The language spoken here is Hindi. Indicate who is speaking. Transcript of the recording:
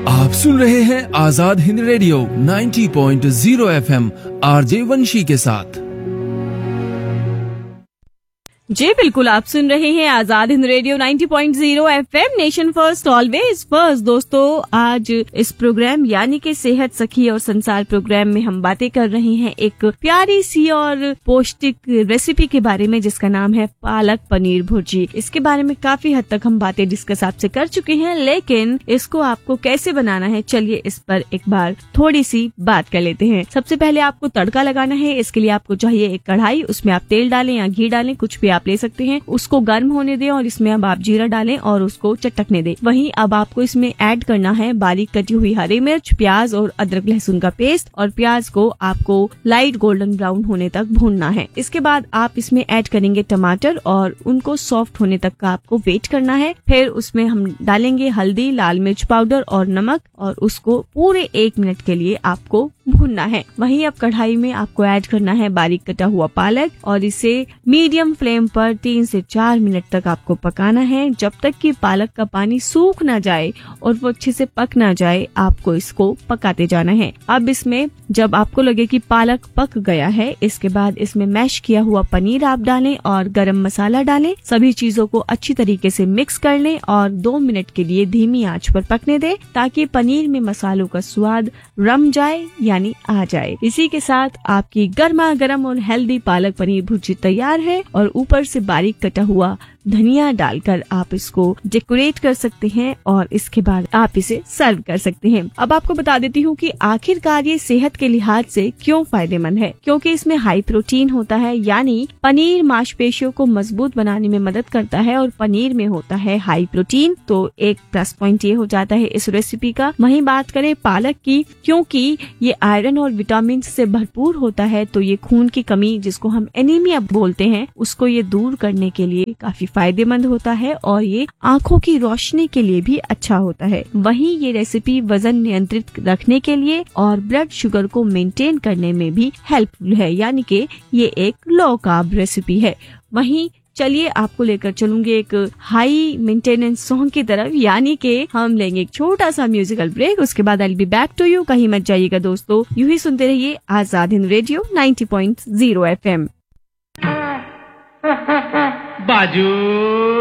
Speaker 1: आप सुन रहे हैं Azad Hind radio 90.0 FM RJ वंशी के साथ।
Speaker 2: जी बिल्कुल, आप सुन रहे हैं Azad Hind radio 90.0 FM, nation first always first. दोस्तों, आज इस प्रोग्राम यानी कि सेहत सखी और संसार प्रोग्राम में हम बातें कर रहे हैं एक प्यारी सी और पौष्टिक रेसिपी के बारे में, जिसका नाम है पालक पनीर भुर्जी। इसके बारे में काफी हद तक हम बातें डिस्कस आपसे कर चुके हैं, लेकिन इसको आपको कैसे बनाना है, चलिए इस पर एक बार थोड़ी सी बात कर लेते हैं। सबसे पहले आपको तड़का लगाना है। इसके लिए आपको चाहिए एक कढ़ाई, उसमें आप तेल डालें या घी डालें, कुछ भी आप ले सकते हैं। उसको गर्म होने दें और इसमें अब आप जीरा डालें और उसको चटकने दें। वहीं अब आपको इसमें ऐड करना है बारीक कटी हुई हरी मिर्च, प्याज और अदरक लहसुन का पेस्ट, और प्याज को आपको लाइट गोल्डन ब्राउन होने तक भूनना है। इसके बाद आप इसमें ऐड करेंगे टमाटर और उनको सॉफ्ट होने तक का आपको वेट करना है। फिर उसमें हम डालेंगे हल्दी, लाल मिर्च पाउडर और नमक, और उसको पूरे 1 मिनट के लिए आपको भूनना है। वहीं अब कढ़ाई में आपको ऐड करना है बारीक कटा हुआ पालक, और इसे मीडियम फ्लेम पर 3 से 4 मिनट तक आपको पकाना है, जब तक कि पालक का पानी सूख ना जाए और वो अच्छे से पक ना जाए। आपको इसको पकाते जाना है। अब इसमें जब आपको लगे कि पालक पक गया है, इसके बाद इसमें मैश किया हुआ पनीर आप डालें और गरम मसाला डालें। सभी चीजों को अच्छी तरीके से मिक्स कर लें और 2 मिनट के लिए धीमी आंच पर पकने दें, ताकि पनीर में मसालों का स्वाद रम जाए यानी आ जाए। इसी के साथ आपकी गर्मा गर्म और हेल्दी पालक पनीर भुर्जी तैयार है, और ऊपर से बारीक कटा हुआ धनिया डालकर आप इसको डेकोरेट कर सकते हैं और इसके बाद आप इसे सर्व कर सकते हैं। अब आपको बता देती हूँ कि आखिरकार ये सेहत के लिहाज से क्यों फायदेमंद है। क्योंकि इसमें हाई प्रोटीन होता है, यानी पनीर मांसपेशियों को मजबूत बनाने में मदद करता है, और पनीर में होता है हाई प्रोटीन। तो एक प्लस पॉइंट ये हो जाता है इस रेसिपी का। वहीं बात करें पालक की, क्योंकि ये आयरन और विटामिन से भरपूर होता है, तो ये खून की कमी, जिसको हम एनीमिया बोलते हैं, उसको ये दूर करने के लिए काफी फायदेमंद होता है, और ये आंखों की रोशनी के लिए भी अच्छा होता है। वहीं ये रेसिपी वजन नियंत्रित रखने के लिए और ब्लड शुगर को मेंटेन करने में भी हेल्पफुल है, यानी कि ये एक लो कार्ब रेसिपी है। वहीं चलिए आपको लेकर चलूंगी एक हाई मेंटेनेंस सॉन्ग की तरफ, यानी कि हम लेंगे एक छोटा सा म्यूजिकल ब्रेक। उसके बाद I will be back to you. कहीं मत जाइएगा दोस्तों, यूं ही सुनते रहिए आजाद हिंद रेडियो 90.0 एफएम।
Speaker 3: बाजू